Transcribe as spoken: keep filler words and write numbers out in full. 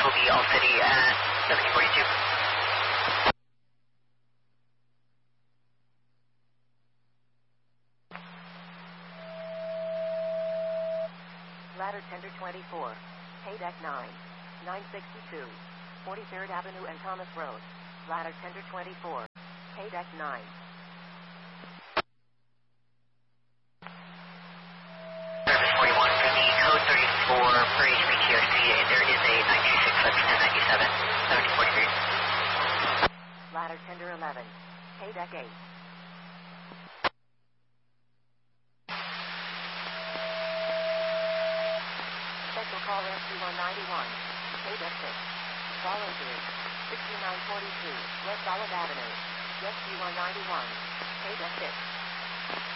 will be all city at seventy forty-two. Ladder tender twenty-four, Haydeck nine, nine sixty-two, forty-third Avenue and Thomas Road. Ladder tender twenty-four, Haydeck nine. Service forty-one for the code thirty-four for H B T R C A. There is a nine two six at ten ninety-seven, seventy forty-three. Ladder tender eleven, Haydeck eight. Special call S G one ninety-one, Haydeck six. Follow through, sixty-nine forty-two, West Olive Avenue. S G one ninety-one, Haydeck six.